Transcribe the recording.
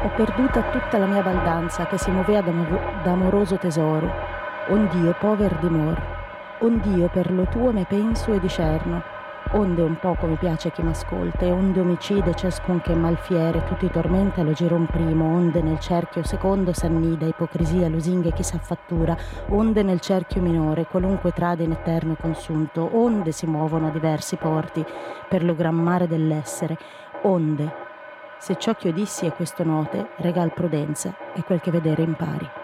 Ho perduta tutta la mia baldanza che si muovea d'amoroso tesoro. Ond'io pover dimor, ond'io per lo tuo me penso e discerno, onde un poco mi piace chi m'ascolta, e onde omicide ciascun che malfiere, tutti tormenta lo giron primo, onde nel cerchio secondo s'annida ipocrisia, lusinghe chi s'affattura, onde nel cerchio minore qualunque trade in eterno consunto, onde si muovono a diversi porti per lo gran mare dell'essere, onde, se ciò che io dissi è questo note, regal prudenza e quel che vedere impari.